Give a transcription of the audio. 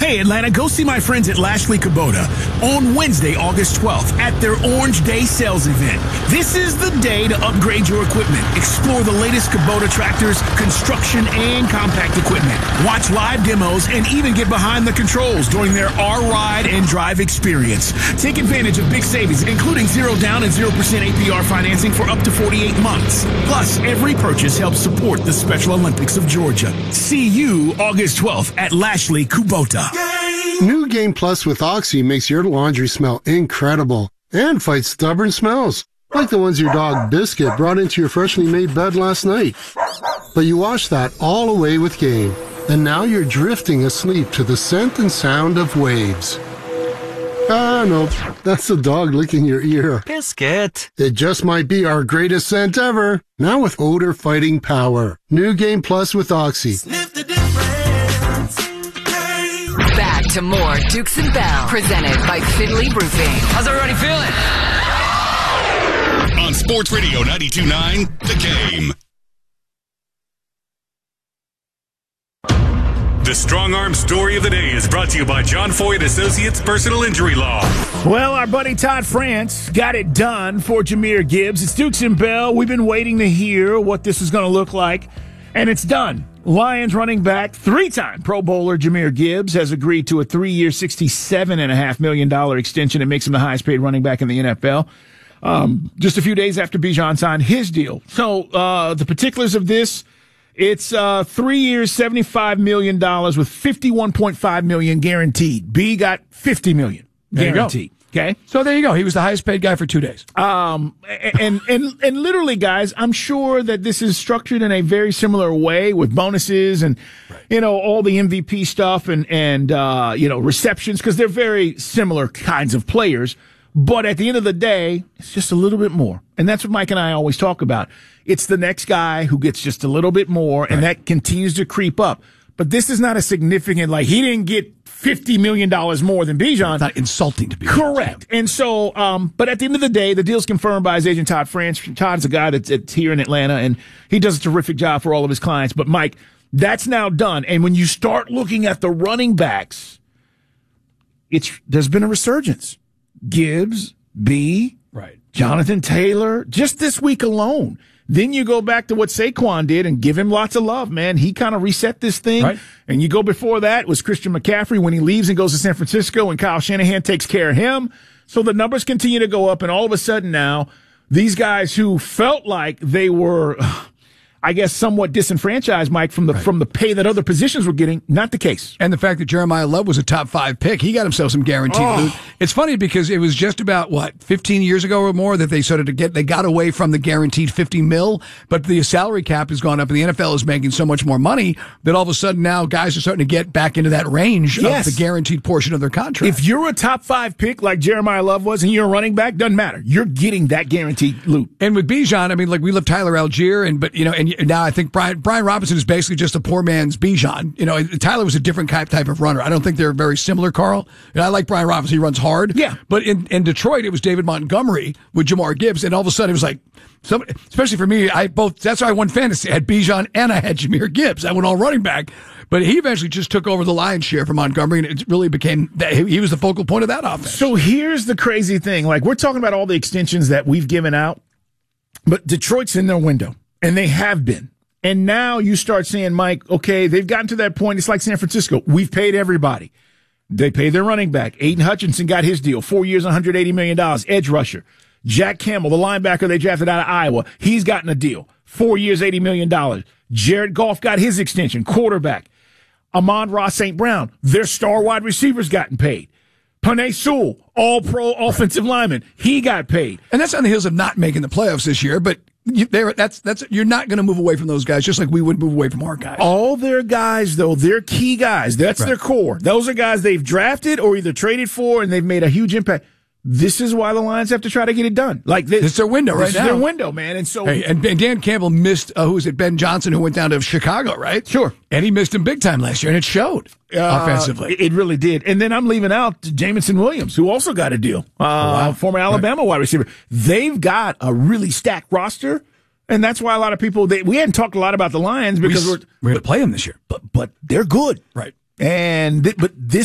Hey, Atlanta, go see my friends at Lashley Kubota on Wednesday, August 12th at their Orange Day sales event. This is the day to upgrade your equipment. Explore the latest Kubota tractors, construction, and compact equipment. Watch live demos and even get behind the controls during their R-Ride and Drive experience. Take advantage of big savings, including 0 down and 0% APR financing for up to 48 months. Plus, every purchase helps support the Special Olympics of Georgia. See you August 12th at Lashley Kubota. New Game Plus with Oxy makes your laundry smell incredible and fights stubborn smells, like the ones your dog Biscuit brought into your freshly made bed last night. But you wash that all away with Game, and now you're drifting asleep to the scent and sound of waves. Ah, no, that's the dog licking your ear. Biscuit. It just might be our greatest scent ever, now with odor-fighting power. New Game Plus with Oxy. Sniff the difference. Back to more Dukes and Bell, presented by Finley Roofing. How's everybody feeling? On Sports Radio 92.9, The Game. The Strong Arm Story of the Day is brought to you by John Foyd Associates Personal Injury Law. Well, our buddy Todd France got it done for Jahmyr Gibbs. It's Dukes and Bell. We've been waiting to hear what this is going to look like, and it's done. Lions running back, 3-time Pro Bowler Jahmyr Gibbs has agreed to a 3-year, $67.5 million extension. It makes him the highest paid running back in the NFL. Just a few days after Bijan signed his deal. So the particulars of this, it's 3 years, $75 million with $51.5 million guaranteed. B got $50 million guaranteed. Okay. So there you go. He was the highest paid guy for 2 days. And literally, guys, I'm sure that this is structured in a very similar way with bonuses and, all the MVP stuff and receptions, because they're very similar kinds of players. But at the end of the day, it's just a little bit more. And that's what Mike and I always talk about. It's the next guy who gets just a little bit more, and that continues to creep up. But this is not a significant, he didn't get $50 million more than Bijan. It's not insulting to Bijan. Correct. And so, but at the end of the day, the deal's confirmed by his agent, Todd France. Todd's a guy that's here in Atlanta, and he does a terrific job for all of his clients. But, Mike, that's now done. And when you start looking at the running backs, there's been a resurgence. Gibbs, B, Jonathan Taylor, just this week alone. Then you go back to what Saquon did and give him lots of love, man. He kind of reset this thing. Right. And you go before that was Christian McCaffrey when he leaves and goes to San Francisco, and Kyle Shanahan takes care of him. So the numbers continue to go up, and all of a sudden now, these guys who felt like they were, I guess, somewhat disenfranchised, Mike, from the pay that other positions were getting, not the case. And the fact that Jeremiah Love was a top 5 pick, he got himself some guaranteed loot. It's funny because it was just about 15 years ago or more that they got away from the guaranteed $50 million, but the salary cap has gone up and the NFL is making so much more money that all of a sudden now guys are starting to get back into that range of the guaranteed portion of their contract. If you're a top 5 pick like Jeremiah Love was and you're a running back, doesn't matter. You're getting that guaranteed loot. And with Bijan, I mean, we love Tyler Algier, and now I think Brian Robinson is basically just a poor man's Bijan. Tyler was a different type of runner. I don't think they're very similar, Carl. And I like Brian Robinson. He runs hard. Yeah. But in Detroit, it was David Montgomery with Jahmyr Gibbs, and all of a sudden it was like, especially for me, that's why I won fantasy. I had Bijan and I had Jahmyr Gibbs. I went all running back. But he eventually just took over the lion's share from Montgomery, and it really became he was the focal point of that offense. So here's the crazy thing. We're talking about all the extensions that we've given out, but Detroit's in their window, and they have been. And now you start saying, Mike, okay, they've gotten to that point. It's like San Francisco. We've paid everybody. They paid their running back. Aiden Hutchinson got his deal. 4 years, $180 million. Edge rusher. Jack Campbell, the linebacker they drafted out of Iowa, he's gotten a deal. 4 years, $80 million. Jared Goff got his extension. Quarterback. Amon-Ra St. Brown, their star wide receivers gotten paid. Penei Sewell, all-pro offensive lineman, he got paid. And that's on the heels of not making the playoffs this year, but you're not going to move away from those guys, just like we would move away from our guys. All their guys, though, they're key guys. That's their core. Those are guys they've drafted or either traded for, and they've made a huge impact. This is why the Lions have to try to get it done. It's their window right now. This is their window, man. And so, and Dan Campbell missed. Who is it? Ben Johnson, who went down to Chicago, right? Sure. And he missed him big time last year, and it showed offensively. It really did. And then I'm leaving out Jamison Williams, who also got a deal. Former Alabama wide receiver. They've got a really stacked roster. And that's why a lot of people, we hadn't talked a lot about the Lions because we're going to play them this year. But they're good. Right. But this